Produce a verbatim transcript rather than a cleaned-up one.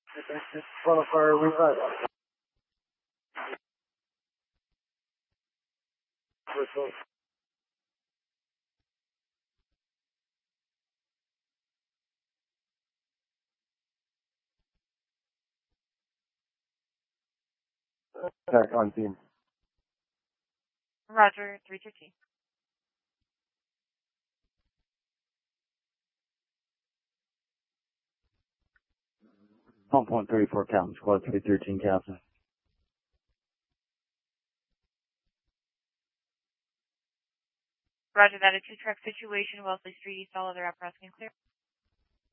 Front of fire, wing right. Attack on team. Roger, three two T. one point three four, Captain Squad three thirteen, Captain. Roger that, a two-track situation, Wellesley Street, East, all other apparatus can clear.